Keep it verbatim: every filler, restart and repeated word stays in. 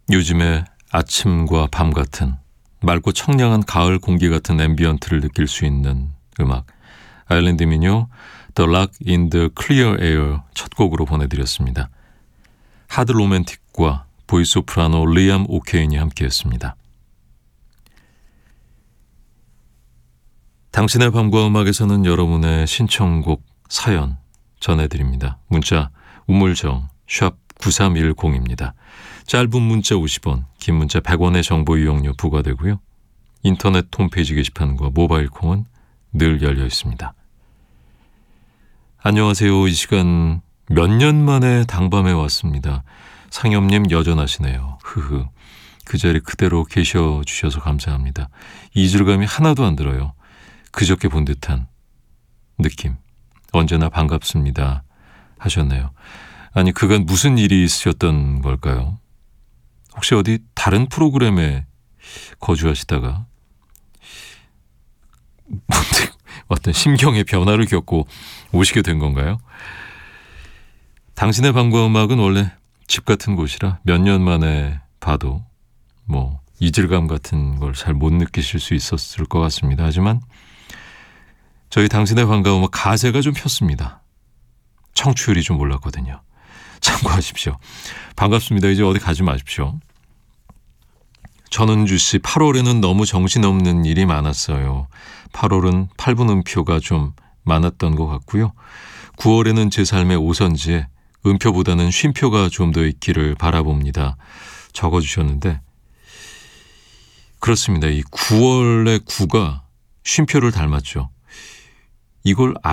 요즘에 아침과 밤 같은 맑고 청량한 가을 공기 같은 앰비언트를 느낄 수 있는 음악, 아일랜드 민요 The Lock in the Clear Air 첫 곡으로 보내드렸습니다. 하드 로맨틱과 보이소프라노 리암 오케인이 함께했습니다. 당신의 밤과 음악에서는 여러분의 신청곡 사연 전해드립니다. 문자 우물정 샵 구삼일공입니다. 짧은 문자 오십 원, 긴 문자 백 원의 정보 이용료 부과되고요. 인터넷 홈페이지 게시판과 모바일 콩은 늘 열려 있습니다. 안녕하세요. 이 시간 몇 년 만에 당밤에 왔습니다. 상엽님 여전하시네요. 흐흐. 그 자리 그대로 계셔주셔서 감사합니다. 이질감이 하나도 안 들어요. 그저께 본 듯한 느낌. 언제나 반갑습니다 하셨네요. 아니, 그간 무슨 일이 있으셨던 걸까요? 혹시 어디 다른 프로그램에 거주하시다가 어떤 심경의 변화를 겪고 오시게 된 건가요? 당신의 밤과 음악은 원래 집 같은 곳이라 몇 년 만에 봐도 뭐 이질감 같은 걸 잘 못 느끼실 수 있었을 것 같습니다. 하지만 저희 당신의 밤과 음악 가세가 좀 폈습니다. 청취율이 좀 올랐거든요. 참고하십시오. 반갑습니다. 이제 어디 가지 마십시오. 전은주 씨, 팔월에는 너무 정신없는 일이 많았어요. 팔월은 팔 분 음표가 좀 많았던 것 같고요. 구월에는 제 삶의 오선지에 음표보다는 쉼표가 좀 더 있기를 바라봅니다. 적어주셨는데 그렇습니다. 이 구월의 구가 쉼표를 닮았죠. 이걸